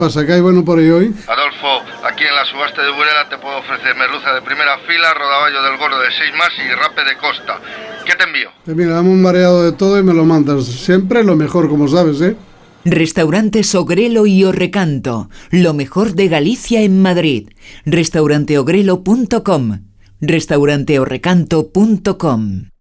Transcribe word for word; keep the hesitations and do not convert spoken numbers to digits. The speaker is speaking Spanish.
Pasa, ¿qué hay bueno por ahí hoy? Adolfo, aquí en la subasta de Burela te puedo ofrecer merluza de primera fila, rodaballo del gordo de seis más y rape de costa. ¿Qué te envío? Pues mira, dame un mareado de todo y me lo mandas. Siempre lo mejor, como sabes, ¿eh? Restaurantes Ogrelo y Orrecanto, lo mejor de Galicia en Madrid. restaurante ogrelo punto com, restaurante orrecanto punto com.